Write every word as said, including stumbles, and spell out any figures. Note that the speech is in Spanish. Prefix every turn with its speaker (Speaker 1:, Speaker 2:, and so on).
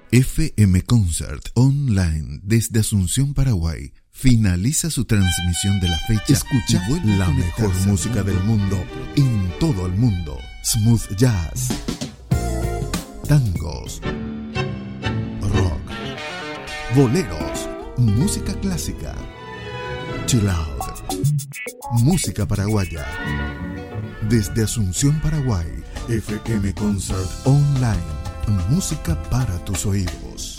Speaker 1: F M Concert Online desde Asunción, Paraguay, finaliza su transmisión de la fecha. Escucha la mejor música del mundo en todo el mundo. Smooth jazz, tangos, rock, boleros, música clásica, chill out, música paraguaya. Desde Asunción, Paraguay, F M Concert Online, música para tus oídos.